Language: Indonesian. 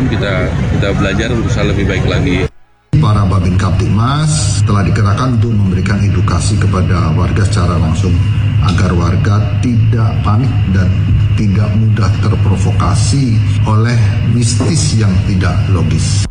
depan kita belajar untuk lebih baik lagi. Para Babin Kamtibmas telah dikerahkan untuk memberikan edukasi kepada warga secara langsung agar warga tidak panik dan tidak mudah terprovokasi oleh mistis yang tidak logis.